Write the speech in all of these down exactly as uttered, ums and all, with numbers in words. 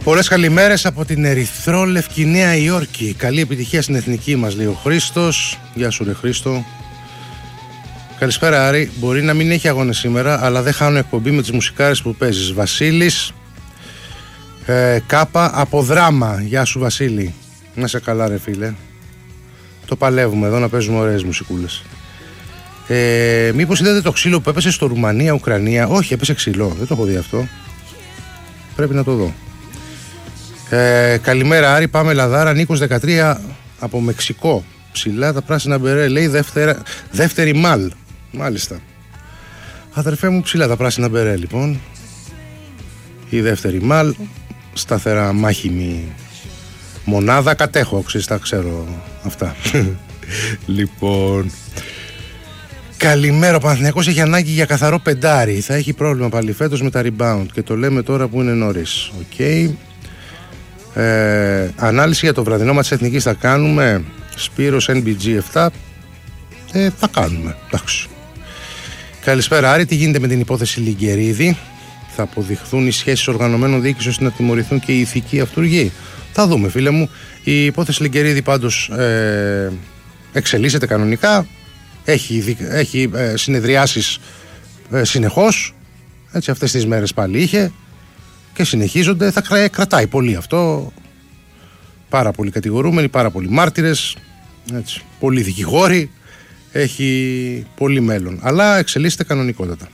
Πολλές καλημέρες από την ερυθρόλευκη Νέα Υόρκη. Καλή επιτυχία στην εθνική μας, λέει ο Χρήστος. Γεια σου ρε Χρήστο. Καλησπέρα Άρη. Μπορεί να μην έχει αγώνες σήμερα, αλλά δεν χάνω εκπομπή με τις μουσικάρες που παίζεις. Βασίλης ε, Κάπα από Δράμα. Γεια σου Βασίλη. Να σε καλά ρε φίλε. Το παλεύουμε εδώ να παίζουμε ωραίες μουσικούλες. ε, Μήπως είδατε το ξύλο που έπεσε στο Ρουμανία, Ουκρανία? Όχι, έπεσε ξύλο, δεν το έχω δει αυτό. Πρέπει να το δω. Ε, καλημέρα Άρη, πάμε Λαδάρα. Νίκος δεκατρία από Μεξικό. Ψηλά τα πράσινα μπερέ, λέει δεύτερα, δεύτερη μάλ. Μάλιστα. Αδερφέ μου, ψηλά τα πράσινα μπερέ λοιπόν. Η δεύτερη μάλ. Σταθερά μάχημη μονάδα. Κατέχω, ξέρεις, τα ξέρω αυτά. Λοιπόν, καλημέρα. Ο Παναθηναϊκός έχει ανάγκη για καθαρό πεντάρι. Θα έχει πρόβλημα πάλι φέτος με τα rebound. Και το λέμε τώρα που είναι νωρίς. Οκ. Okay. Ε, ανάλυση για το βραδινό μας της Εθνικής θα κάνουμε. Σπύρος Εν Μπι Τζι επτά. ε, Θα κάνουμε, εντάξει. Καλησπέρα Άρη, τι γίνεται με την υπόθεση Λιγκερίδη? Θα αποδειχθούν οι σχέσεις οργανωμένων διοίκησης ώστε να τιμωρηθούν και οι ηθικοί αυτούργοι? Θα δούμε φίλε μου. Η υπόθεση Λιγκερίδη πάντως ε, εξελίσσεται κανονικά. Έχει, έχει ε, συνεδριάσεις ε, συνεχώς. Έτσι αυτές τις μέρες πάλι είχε. Και συνεχίζονται, θα κρατάει πολύ αυτό. Πάρα πολλοί κατηγορούμενοι, πάρα πολλοί μάρτυρες, έτσι, πολλοί δικηγόροι. Έχει πολύ μέλλον, αλλά εξελίσσεται κανονικότατα.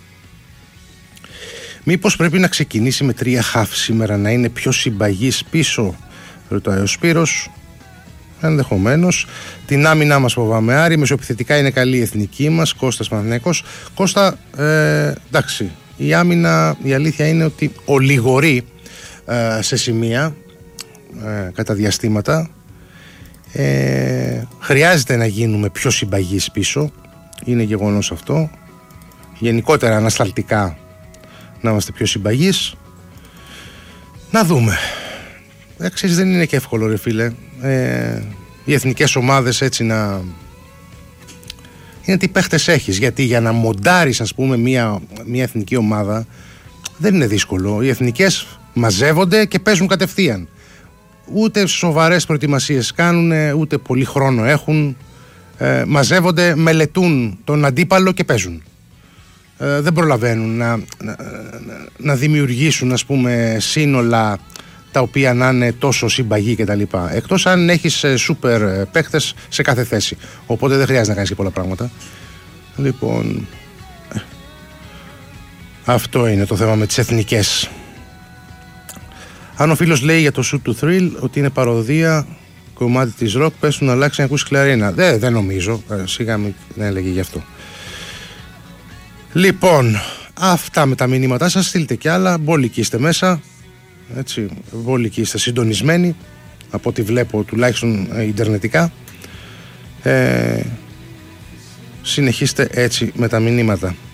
Μήπως πρέπει να ξεκινήσει με τρία χαφ σήμερα, να είναι πιο συμπαγής πίσω? Ρωτάει ο Σπύρος. Ενδεχομένως. Την άμυνά μας φοβάμαι Άρη. Μεσοεπιθετικά είναι καλή η εθνική μας. Κώστας Παναθηναϊκός. Κώστα, ε, εντάξει. Η άμυνα, η αλήθεια είναι ότι ολιγορεί ε, σε σημεία ε, κατά διαστήματα. ε, Χρειάζεται να γίνουμε πιο συμπαγείς πίσω. Είναι γεγονός αυτό. Γενικότερα ανασταλτικά να είμαστε πιο συμπαγείς. Να δούμε. ε, Ξέρεις, δεν είναι και εύκολο ρε φίλε. ε, Οι εθνικές ομάδες έτσι να... Είναι τι παίχτες έχεις. Γιατί για να μοντάρεις ας πούμε μια, μια εθνική ομάδα δεν είναι δύσκολο. Οι εθνικές μαζεύονται και παίζουν κατευθείαν. Ούτε σοβαρές προετοιμασίες κάνουν, ούτε πολύ χρόνο έχουν. ε, Μαζεύονται, μελετούν τον αντίπαλο και παίζουν. ε, Δεν προλαβαίνουν να, να, να δημιουργήσουν ας πούμε σύνολα τα οποία να είναι τόσο συμπαγή κτλ. Εκτός αν έχεις σούπερ παίχτες σε κάθε θέση. Οπότε δεν χρειάζεται να κάνεις και πολλά πράγματα. Λοιπόν, αυτό είναι το θέμα με τις εθνικές. Αν ο φίλος λέει για το Shoot to Thrill ότι είναι παροδία κομμάτι της rock, πες του να αλλάξει να ακούσει κλαρίνα. Δεν, δεν νομίζω. Σίγα μην έλεγε γι' αυτό. Λοιπόν, αυτά με τα μηνύματά σας. Στείλτε κι άλλα. Μπόλικοι είστε μέσα. Έτσι, βόλικοι είστε συντονισμένοι από ό,τι βλέπω τουλάχιστον ε, ιντερνετικά. ε, Συνεχίστε έτσι με τα μηνύματα.